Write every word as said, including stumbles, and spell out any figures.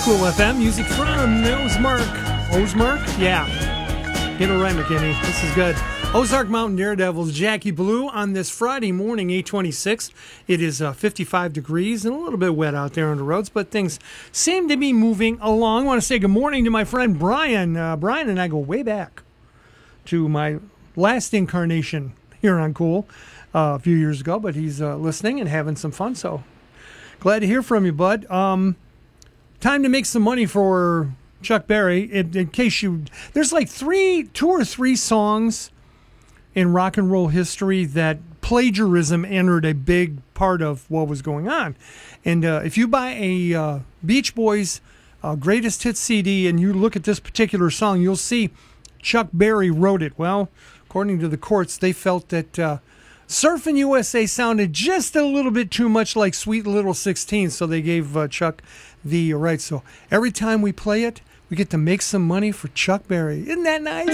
Cool F M, music from Ozmark. Ozmark? Yeah. Get it right, McKinney. This is good. Ozark Mountain Daredevils, Jackie Blue on this Friday morning, eight twenty-six. It is uh, fifty-five degrees and a little bit wet out there on the roads, but things seem to be moving along. I want to say good morning to my friend Brian. Uh, Brian and I go way back to my last incarnation here on Cool uh, a few years ago, but he's uh, listening and having some fun, so glad to hear from you, bud. Um, time to make some money for Chuck Berry. In, in case you, there's like three, two or three songs in rock and roll history that plagiarism entered a big part of what was going on. And uh, if you buy a uh, Beach Boys uh, greatest hits C D and you look at this particular song, you'll see Chuck Berry wrote it. Well, according to the courts, they felt that uh, Surfin' U S A sounded just a little bit too much like Sweet Little sixteen, so they gave uh, Chuck the rights. So every time we play it, we get to make some money for Chuck Berry. Isn't that nice?